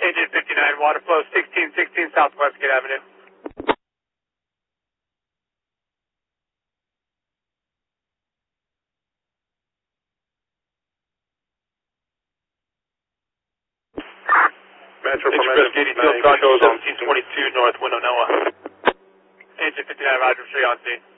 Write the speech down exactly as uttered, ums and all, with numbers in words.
Engine fifty-nine, water flow sixteen sixteen Southwest Gate Avenue. Metro from Express eighty Field Control seventeen twenty-two North Window Noah. Engine fifty-nine, Roger, three on scene.